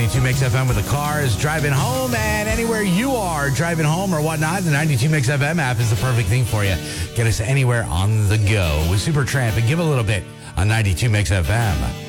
92 Mix FM with the cars, driving home, and anywhere you are driving home or whatnot, the 92 Mix FM app is the perfect thing for you. Get us anywhere on the go with Supertramp and give a little bit on 92 Mix FM.